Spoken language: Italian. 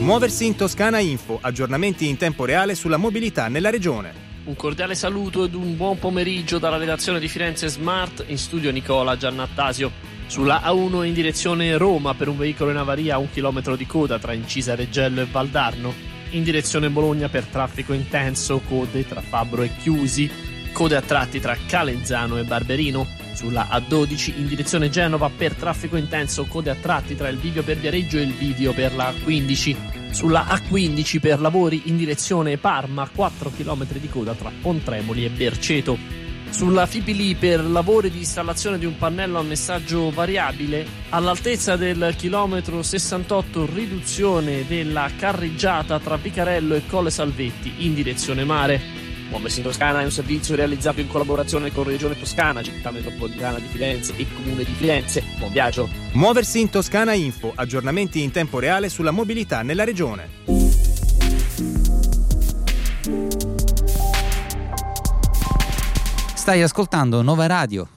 Muoversi in Toscana Info, aggiornamenti in tempo reale sulla mobilità nella regione. Un cordiale saluto ed un buon pomeriggio dalla redazione di Firenze Smart, in studio Nicola Giannattasio. Sulla A1 in direzione Roma per un veicolo in avaria a 1 chilometro di coda tra Incisa Reggello e Valdarno. In direzione Bologna per traffico intenso, code tra Fabbro e Chiusi, code a tratti tra Calenzano e Barberino. Sulla A12 in direzione Genova per traffico intenso, code a tratti tra il bivio per Viareggio e il bivio per la A15. Sulla A15 per lavori in direzione Parma, 4 km di coda tra Pontremoli e Berceto. Sulla Fipili per lavori di installazione di un pannello a messaggio variabile, all'altezza del chilometro 68 riduzione della carreggiata tra Picarello e Colle Salvetti in direzione mare. Muoversi in Toscana è un servizio realizzato in collaborazione con Regione Toscana, Città Metropolitana di Firenze e Comune di Firenze. Buon viaggio! Muoversi in Toscana Info, aggiornamenti in tempo reale sulla mobilità nella regione. Stai ascoltando Nova Radio.